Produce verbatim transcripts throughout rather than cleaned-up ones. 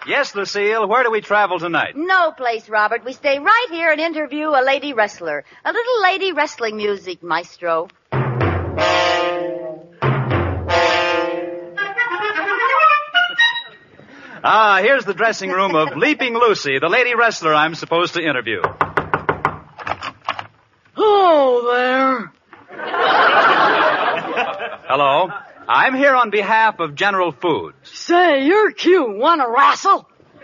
Yes, Lucille, where do we travel tonight? No place, Robert. We stay right here and interview a lady wrestler. A little lady wrestling music, maestro. Ah, here's the dressing room of Leaping Lucy, the lady wrestler I'm supposed to interview. Hello there. Hello. I'm here on behalf of General Foods. Say, you're cute. Want to wrestle?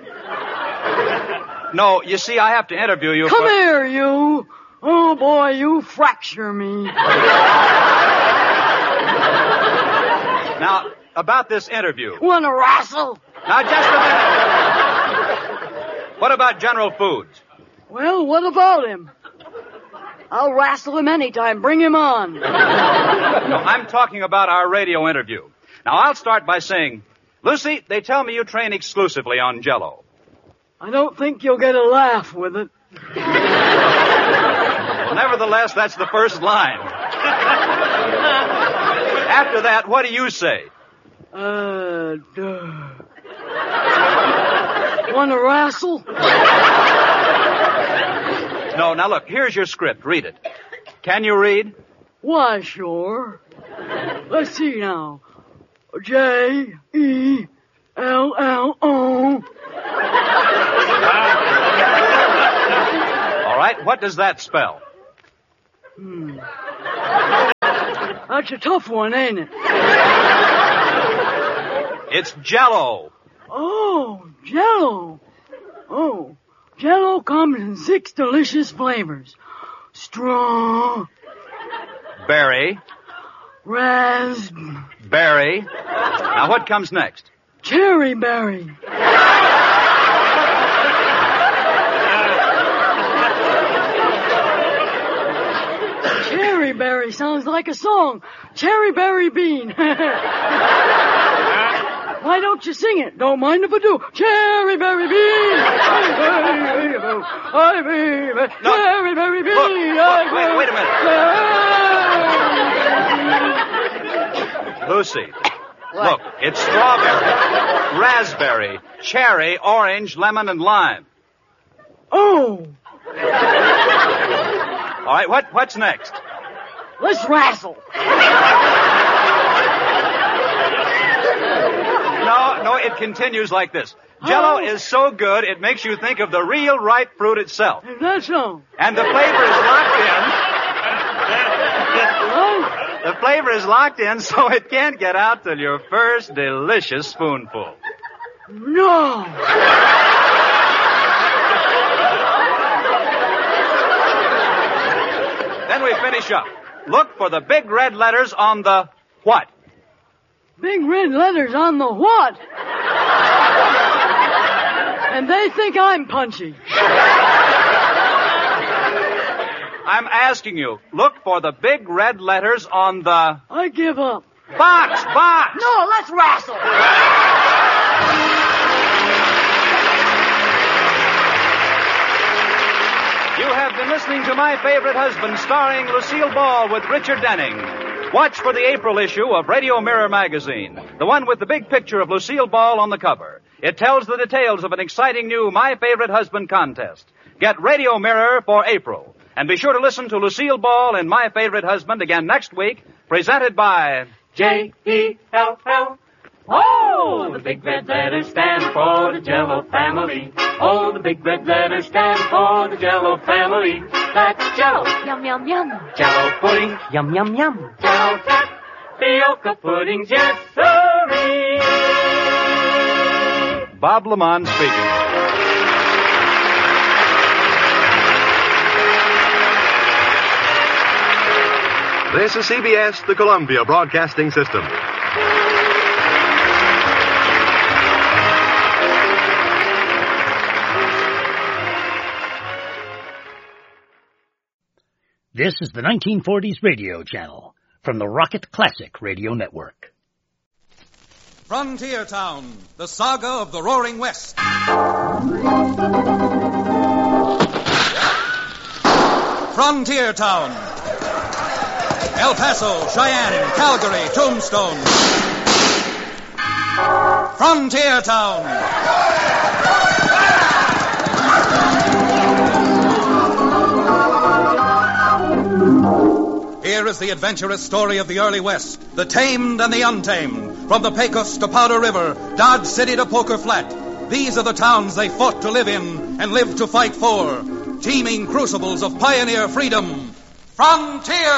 No, you see, I have to interview you Come for... here, you. Oh, boy, you fracture me. Now, about this interview. Want to wrestle? Now, just a minute. What about General Foods? Well, what about him? I'll wrestle him anytime. Bring him on. No, I'm talking about our radio interview. Now, I'll start by saying, Lucy, they tell me you train exclusively on Jell-O. I don't think you'll get a laugh with it. Nevertheless, that's the first line. After that, what do you say? Uh, duh. Want to wrestle? No, now look, here's your script. Read it. Can you read? Why, sure. Let's see now. J E L L O. All right, what does that spell? Hmm. That's a tough one, ain't it? It's Jell-O. Oh, Jell-O. Oh, Jell-O comes in six delicious flavors. Straw. Berry. Raspberry. Now, what comes next? Cherry berry. Cherry berry sounds like a song. Cherry berry bean. Why don't you sing it? Don't mind if I do. Cherry berry bean. I baby. No. Cherry berry bean. Look, look, wait, wait a minute. Lucy, What? look, it's strawberry, raspberry, cherry, orange, lemon, and lime. Oh, All right, what, what's next? let's wrestle. No, no, it continues like this. Jell-O Oh. is so good, it makes you think of the real ripe fruit itself. Is that so? And the flavor is locked in. What? The flavor is locked in, so it can't get out till your first delicious spoonful. No. Then we finish up. Look for the big red letters on the what? Big red letters on the what? And they think I'm punchy. I'm asking you, look for the big red letters on the I give up. box, box! No, let's wrestle. You have been listening to My Favorite Husband, starring Lucille Ball with Richard Denning. Watch for the April issue of Radio Mirror magazine, the one with the big picture of Lucille Ball on the cover. It tells the details of an exciting new My Favorite Husband contest. Get Radio Mirror for April. And be sure to listen to Lucille Ball and My Favorite Husband again next week, presented by J E L L. Oh, the big red letters stand for the Jell-O family. Oh, the big red letters stand for the Jell-O family. That's Jell-O. Yum, yum, yum. Jell-O pudding. Yum, yum, yum. Jell-O tapioca pudding, yes, sirree. Bob Lamont speaking. This is C B S, the Columbia Broadcasting System. This is the nineteen forties Radio Channel from the Rocket Classic Radio Network. Frontier Town, the saga of the Roaring West. Frontier Town. El Paso, Cheyenne, Calgary, Tombstone. Frontier Town. Here is the adventurous story of the early West, the tamed and the untamed. From the Pecos to Powder River, Dodge City to Poker Flat. These are the towns they fought to live in and lived to fight for. Teeming crucibles of pioneer freedom. Frontier